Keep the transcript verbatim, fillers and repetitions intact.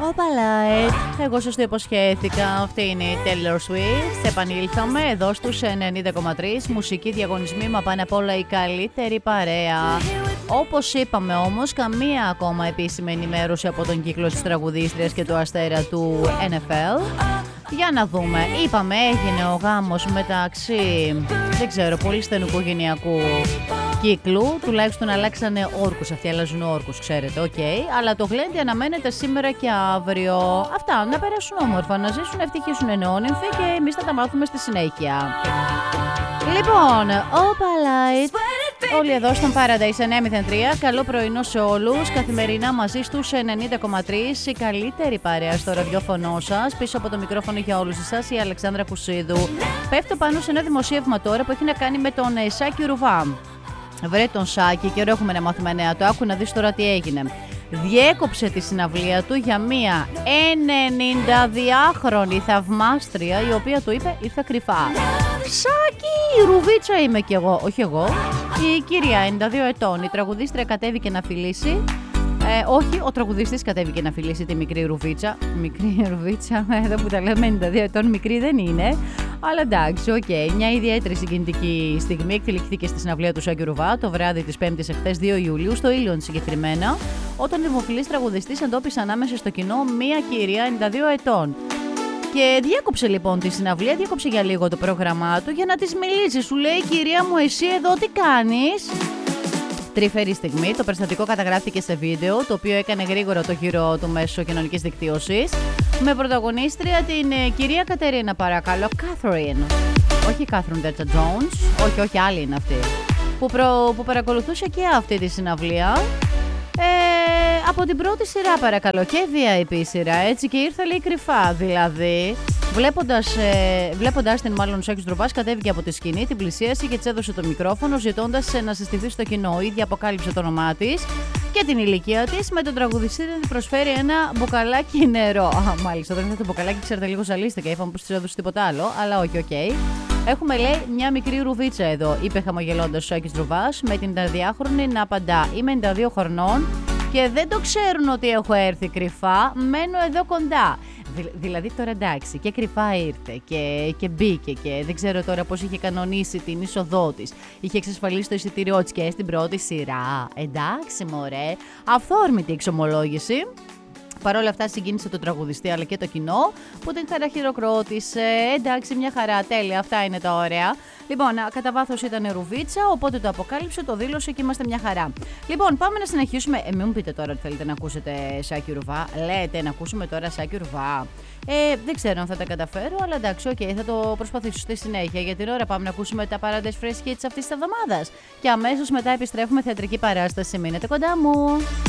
Opalite. Εγώ σας το υποσχέθηκα. Αυτή είναι η Taylor Swift. Επανήλθαμε εδώ στους ενενήντα κόμμα τρία. Μουσική διαγωνισμοί, μα πάνω απ' όλα η καλύτερη παρέα. Όπως είπαμε όμως, καμία ακόμα επίσημη ενημέρωση από τον κύκλο της τραγουδίστριας και του αστέρα του N F L. Για να δούμε. Είπαμε, έγινε ο γάμος μεταξύ, δεν ξέρω, πολύ στενού οικογενειακού κύκλου. Τουλάχιστον αλλάξανε όρκους. Αυτοί αλλάζουν όρκους, ξέρετε, οκ. Okay. Αλλά το γλέντι αναμένεται σήμερα και αύριο. Αυτά, να περάσουν όμορφα, να ζήσουν, να ευτυχήσουν ενώνυμφοι και εμείς θα τα μάθουμε στη συνέχεια. Λοιπόν, Opalite. Όλοι εδώ στον Paradise εννιά μηδέν τρία. Καλό πρωινό σε όλους. Καθημερινά μαζί στους ενενήντα κόμμα τρία. Η καλύτερη παρέα στο ραδιόφωνο σας. Πίσω από το μικρόφωνο για όλους εσάς η Αλεξάνδρα Κουσίδου. Πέφτω πάνω σε ένα δημοσίευμα τώρα που έχει να κάνει με τον Σάκη Ρουβά. Βρε τον Σάκη, καιρό έχουμε να μάθουμε νέα. Το άκου να δεις τώρα τι έγινε. Διέκοψε τη συναυλία του για μία ενενηνταδυάχρονη θαυμάστρια, η οποία του είπε ήρθα κρυφά. Σάκη, ρουβίτσα είμαι κι εγώ. Όχι εγώ. Η κυρία ενενήντα δύο ετών, η τραγουδίστρια κατέβηκε να φιλήσει. Ε, όχι, ο τραγουδιστής κατέβηκε να φιλήσει τη μικρή ρουβίτσα. Μικρή ρουβίτσα, εδώ που τα λέμε ενενήντα δύο ετών, μικρή δεν είναι. Αλλά εντάξει, οκ. Okay. Μια ιδιαίτερη συγκινητική στιγμή εκτελεχθήκε στη συναυλία του Σάκη Ρουβά το βράδυ της Πέμπτης εχθές δύο Ιουλίου, στο Ήλιον συγκεκριμένα, όταν δημοφιλής τραγουδιστής εντόπισε ανάμεσα στο κοινό μια κυρία ενενήντα δύο ετών. Και διέκοψε λοιπόν τη συναυλία, διέκοψε για λίγο το πρόγραμμά του για να της μιλήσει. Σου λέει, κυρία μου, εσύ εδώ τι κάνεις? Τρυφερή στιγμή. Το περιστατικό καταγράφηκε σε βίντεο, το οποίο έκανε γρήγορα το γύρο του μέσω κοινωνικής δικτύωσης, με πρωταγωνίστρια την ε, κυρία Κατερίνα, παρακαλώ, Κάθριν. Όχι Κάθριν Δέτα Jones, όχι, όχι, άλλη είναι αυτή. Που, προ, που παρακολουθούσε και αυτή τη συναυλία. Ε, από την πρώτη σειρά, παρακαλώ, και βι άι πι σειρά, έτσι, και ήρθε λέει κρυφά. Δηλαδή, βλέποντας, ε, βλέποντας την, μάλλον ο Σάκης Ρουβάς κατέβηκε από τη σκηνή, την πλησίασε και της έδωσε το μικρόφωνο, ζητώντας ε, να συστηθεί στο κοινό. Η ίδια αποκάλυψε το όνομά της και την ηλικία της, με τον τραγουδιστή να την προσφέρει ένα μπουκαλάκι νερό. Α, μάλιστα, όταν είδα το μπουκαλάκι, ξέρετε, λίγο ζαλίστηκα. Είπαμε πως της έδωσε τίποτα άλλο, αλλά όχι, οκ. Okay. Έχουμε, λέει, μια μικρή ρουβίτσα εδώ, είπε χαμογελώντας ο Σάκης Ρουβάς, με την ενενηντάχρονη να απαντά. Είμαι ενενήντα δύο χρονών και δεν το ξέρουν ότι έχω έρθει κρυφά, μένω εδώ κοντά. Δη, δηλαδή τώρα εντάξει, και κρυφά ήρθε και, και μπήκε και δεν ξέρω τώρα πώς είχε κανονίσει την είσοδό της. Είχε εξασφαλίσει το εισιτήριό της και στην πρώτη σειρά. Εντάξει μωρέ, αυθόρμητη εξομολόγηση. Παρ' όλα αυτά συγκίνησε τον τραγουδιστή αλλά και το κοινό που την χαραχειροκρότησε. Εντάξει, μια χαρά, τέλεια, αυτά είναι τα ωραία. Λοιπόν, κατά βάθος ήταν ρουβίτσα, οπότε το αποκάλυψε, το δήλωσε και είμαστε μια χαρά. Λοιπόν, πάμε να συνεχίσουμε. Ε, μην μου πείτε τώρα ότι θέλετε να ακούσετε Σάκη Ρουβά. Λέτε να ακούσουμε τώρα Σάκη Ρουβά. Ε, δεν ξέρω αν θα τα καταφέρω, αλλά εντάξει, οκ, okay, θα το προσπαθήσω στη συνέχεια. Για την ώρα πάμε να ακούσουμε τα Paradise Fresh Hits αυτής της εβδομάδας. Και αμέσως μετά επιστρέφουμε θεατρική παράσταση. Μείνετε κοντά μου.